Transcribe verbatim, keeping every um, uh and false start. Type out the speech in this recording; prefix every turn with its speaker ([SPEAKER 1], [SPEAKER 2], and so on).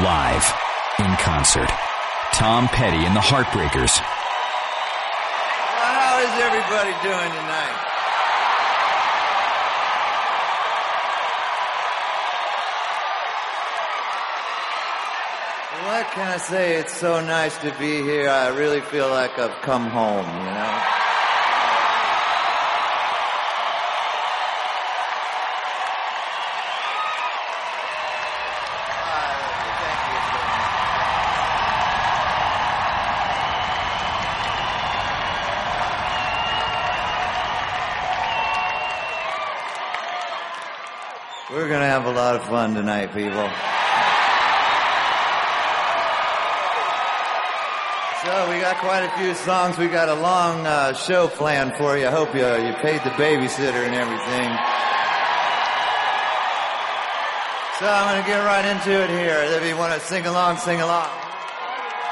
[SPEAKER 1] live, in concert. Tom Petty and the Heartbreakers.
[SPEAKER 2] Well, how is everybody doing tonight? What can I say? It's so nice to be here. I really feel like I've come home, you know? We're going to have a lot of fun tonight, people. So we got quite a few songs. We got a long uh, show planned for you. I hope you, you paid the babysitter and everything. So I'm going to get right into it here. If you want to sing along, sing along.